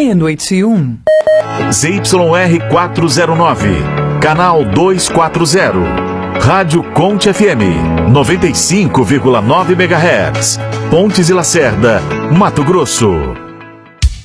meia-noite e 1. ZYR 409, canal 240. Rádio Conte FM, 95,9 MHz. Pontes e Lacerda, Mato Grosso.